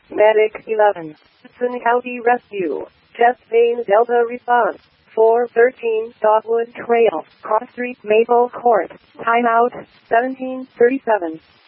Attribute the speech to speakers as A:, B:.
A: Medic 11. Hudson County Rescue. Chest vein Delta response. 413 Dogwood Trail, Cross Street, Maple Court. Timeout, 1737.